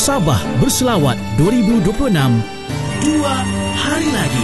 Sabah Berselawat 2026, 2 hari lagi.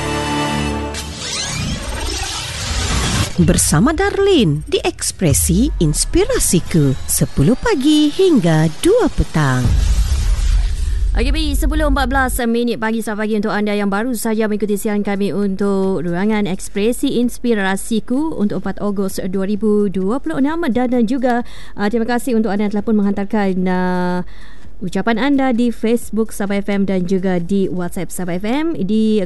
Bersama Darlin di Ekspresi Inspirasiku 10 pagi hingga 2 petang. Okey, baik, 10.14 pagi. Selamat pagi untuk anda yang baru saja mengikuti siaran kami untuk ruangan Ekspresi Inspirasiku untuk 4 Ogos 2026. Dan juga terima kasih untuk anda yang telah pun menghantarkan ucapan anda di Facebook Sabah FM dan juga di WhatsApp Sabah FM di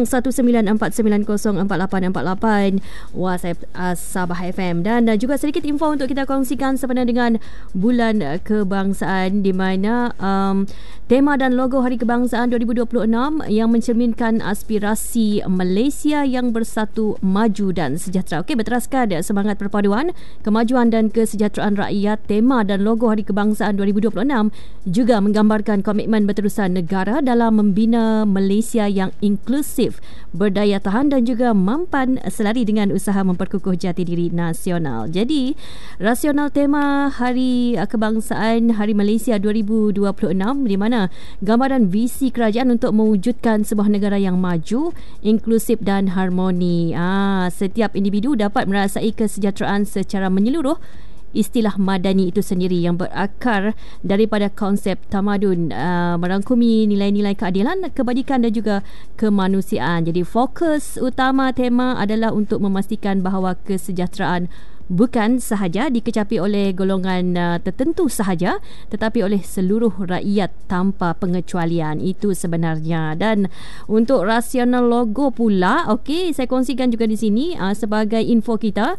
0194904848 WhatsApp Sabah FM. Dan juga sedikit info untuk kita kongsikan sebenarnya dengan Bulan Kebangsaan, di mana tema dan logo Hari Kebangsaan 2026 yang mencerminkan aspirasi Malaysia yang bersatu, maju dan sejahtera. Okey, berteraskan semangat perpaduan, kemajuan dan kesejahteraan rakyat. Tema dan logo Hari Kebangsaan 2026 juga menggambarkan komitmen berterusan negara dalam membina Malaysia yang inklusif, berdaya tahan dan juga mampan selari dengan usaha memperkukuh jati diri nasional. Jadi, rasional tema Hari Kebangsaan Hari Malaysia 2026, di mana gambaran visi kerajaan untuk mewujudkan sebuah negara yang maju, inklusif dan harmoni. Setiap individu dapat merasai kesejahteraan secara menyeluruh. Istilah madani itu sendiri yang berakar daripada konsep tamadun, merangkumi nilai-nilai keadilan, kebajikan dan juga kemanusiaan. Jadi fokus utama tema adalah untuk memastikan bahawa kesejahteraan bukan sahaja dikecapi oleh golongan tertentu sahaja, tetapi oleh seluruh rakyat tanpa pengecualian. Itu sebenarnya. Dan untuk rasional logo pula, okey, saya kongsikan juga di sini sebagai info kita.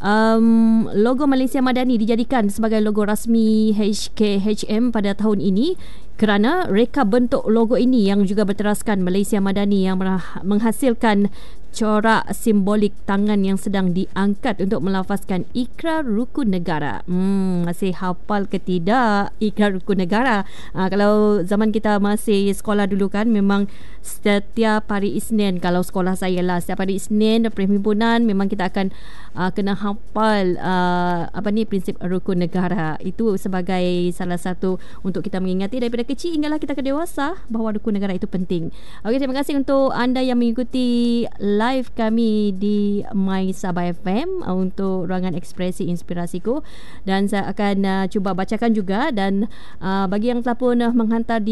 Logo Malaysia Madani dijadikan sebagai logo rasmi HKHM pada tahun ini kerana reka bentuk logo ini yang juga berteraskan Malaysia Madani yang menghasilkan corak simbolik tangan yang sedang diangkat untuk melafazkan Ikrar Rukun Negara. Masih hafal ke tidak Ikrar Rukun Negara? Kalau zaman kita masih sekolah dulu kan, memang setiap hari Isnin, kalau sekolah saya lah, setiap hari Isnin perhimpunan memang kita akan kena hafal prinsip Rukun Negara. Itu sebagai salah satu untuk kita mengingati daripada kecil hinggalah kita ke dewasa bahawa Rukun Negara itu penting. Okey, terima kasih untuk anda yang mengikuti live kami di My Sabah FM untuk ruangan Ekspresi Inspirasiku, dan saya akan cuba bacakan juga. Dan bagi yang telah pun menghantar di